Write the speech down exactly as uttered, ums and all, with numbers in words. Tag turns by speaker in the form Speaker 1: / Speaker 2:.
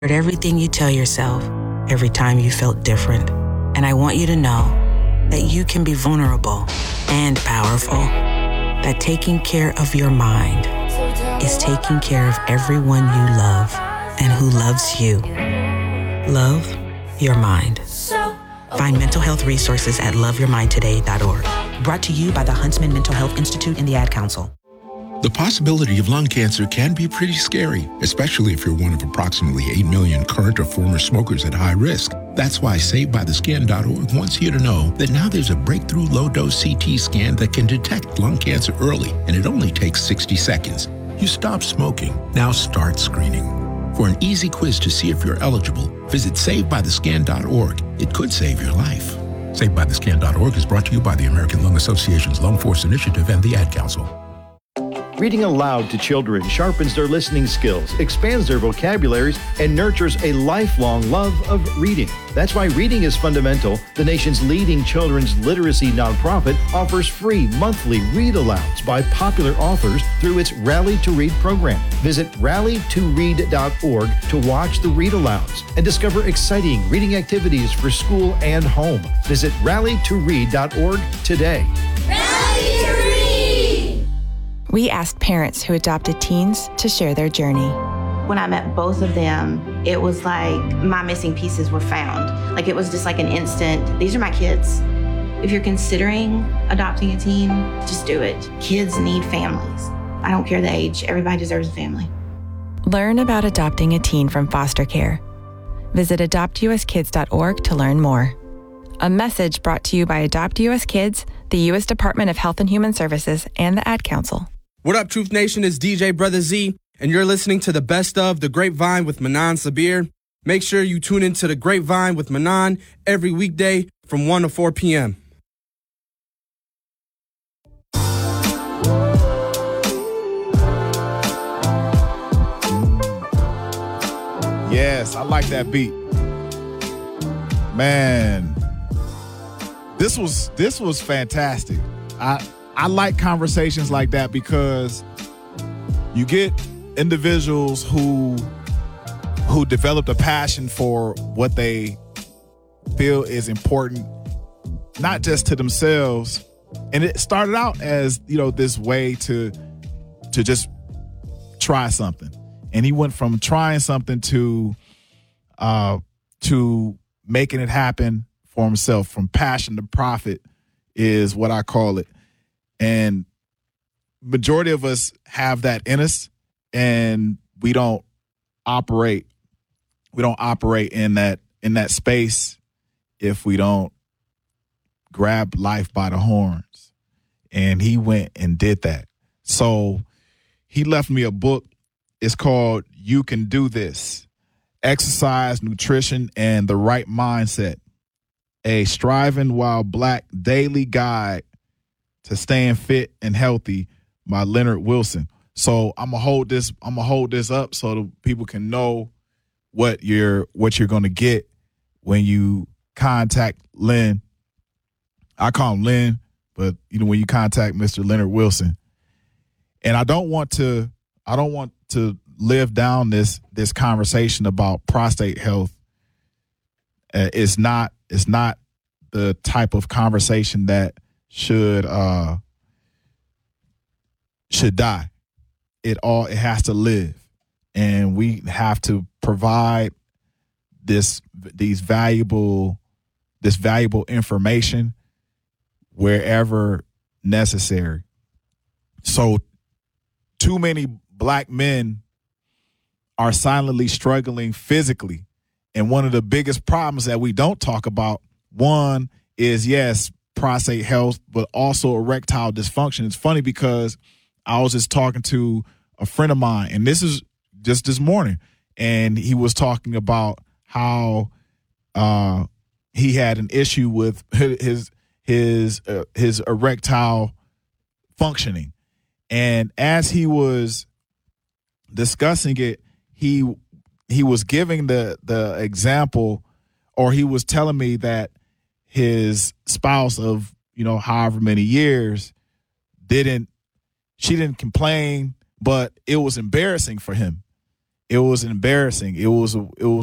Speaker 1: heard everything you tell yourself every time you felt different. And I want you to know that you can be vulnerable and powerful. That taking care of your mind is taking care of everyone you love and who loves you. Love your mind. Find mental health resources at love your mind today dot org. Brought to you by the Huntsman Mental Health Institute and the Ad Council.
Speaker 2: The possibility of lung cancer can be pretty scary, especially if you're one of approximately eight million current or former smokers at high risk. That's why Saved By The Skin dot org wants you to know that now there's a breakthrough low-dose C T scan that can detect lung cancer early, and it only takes sixty seconds. You stop smoking, now start screening. For an easy quiz to see if you're eligible, visit Saved By The Skin dot org. It could save your life. Saved By The Skin dot org is brought to you by the American Lung Association's Lung Force Initiative and the Ad Council.
Speaker 3: Reading aloud to children sharpens their listening skills, expands their vocabularies, and nurtures a lifelong love of reading. That's why Reading is Fundamental, the nation's leading children's literacy nonprofit, offers free monthly read-alouds by popular authors through its Rally to Read program. Visit rally to read dot org to watch the read-alouds and discover exciting reading activities for school and home. Visit rally to read dot org today.
Speaker 4: Rally to Read!
Speaker 5: We asked parents who adopted teens to share their journey.
Speaker 6: When I met both of them, it was like my missing pieces were found. Like it was just like an instant, these are my kids. If you're considering adopting a teen, just do it. Kids need families. I don't care the age, everybody deserves a family.
Speaker 5: Learn about adopting a teen from foster care. Visit adopt u s kids dot org to learn more. A message brought to you by Adopt U S Kids, the U S Department of Health and Human Services, and the Ad Council.
Speaker 7: What up, Truth Nation? It's D J Brother Z, and you're listening to the best of The Grapevine with Manan Sabir. Make sure you tune into The Grapevine with Manan every weekday from one to four p.m.
Speaker 8: Yes, I like that beat. Man, this was this was fantastic. I I like conversations like that because you get individuals who who developed a passion for what they feel is important, not just to themselves. And it started out as, you know, this way to to just try something. And he went from trying something to uh, to making it happen for himself. From passion to profit is what I call it. And majority of us have that in us, and we don't operate. We don't operate in that in that space if we don't grab life by the horns. And he went and did that. So he left me a book. It's called You Can Do This: Exercise, Nutrition, and the Right Mindset. A Striving While Black Daily Guide to Staying Fit and Healthy by Leonard Wilson. So I'm gonna hold this. I'm gonna hold this up so that people can know what you're what you're gonna get when you contact Len. I call him Len, but you know when you contact Mister Leonard Wilson. And I don't want to. I don't want to live down this this conversation about prostate health. Uh, it's not. It's not the type of conversation that should uh, should die. It all it has to live, and we have to provide this these valuable this valuable information wherever necessary. So, too many black men are silently struggling physically, and one of the biggest problems that we don't talk about, one is yes. prostate health, but also erectile dysfunction. It's funny because I was just talking to a friend of mine, and this is just this morning, and he was talking about how uh, he had an issue with his his uh, his erectile functioning, and as he was discussing it, he he was giving the the example, or he was telling me that his spouse of, you know, however many years didn't, she didn't complain, but it was embarrassing for him. It was embarrassing. It was it was